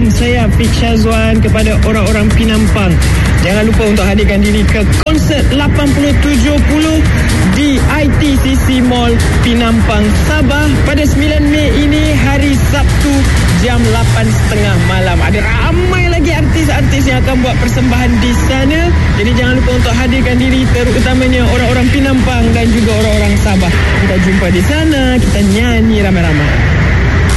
ucapan saya Fik Syazwan kepada orang-orang Pinampang. Jangan lupa untuk hadirkan diri ke konsert 8070 di ITCC Mall Pinampang, Sabah pada 9 Mei ini, hari Sabtu jam 8.30 malam. Ada ramai lagi artis-artis yang akan buat persembahan di sana. Jadi jangan lupa untuk hadirkan diri, terutamanya orang-orang Pinampang dan juga orang-orang Sabah. Kita jumpa di sana, kita nyanyi ramai-ramai.